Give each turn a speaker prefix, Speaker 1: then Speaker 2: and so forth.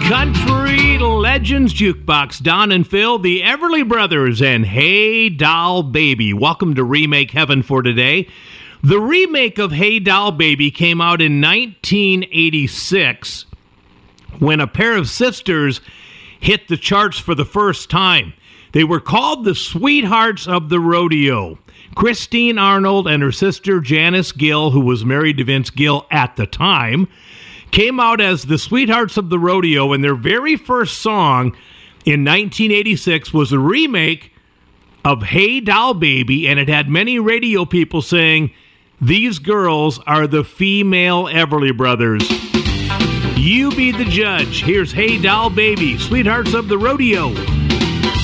Speaker 1: Country Legends Jukebox, Don and Phil, the Everly Brothers, and Hey Doll Baby. Welcome to Remake Heaven for today. The remake of Hey Doll Baby came out in 1986 when a pair of sisters hit the charts for the first time. They were called the Sweethearts of the Rodeo. Christine Arnold and her sister Janice Gill, who was married to Vince Gill at the time, came out as the Sweethearts of the Rodeo, and their very first song in 1986 was a remake of Hey Doll Baby, and it had many radio people saying, "These girls are the female Everly Brothers." You be the judge. Here's Hey Doll Baby, Sweethearts of the Rodeo.